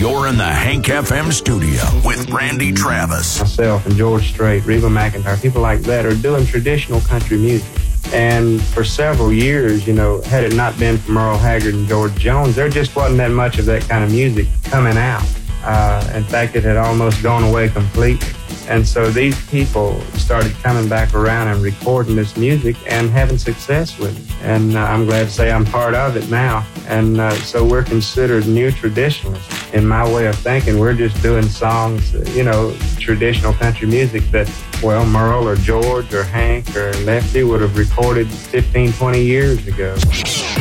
You're in the Hank FM studio with Randy Travis. Myself and George Strait, Reba McEntire, people like that are doing traditional country music. And for several years, had it not been for Merle Haggard and George Jones, there just wasn't that much of that kind of music coming out. In fact, it had almost gone away completely. And so these people started coming back around and recording this music and having success with it. And I'm glad to say I'm part of it now. And so we're considered new traditionalists. In my way of thinking, we're just doing songs, traditional country music that, Merle or George or Hank or Lefty would have recorded 15, 20 years ago.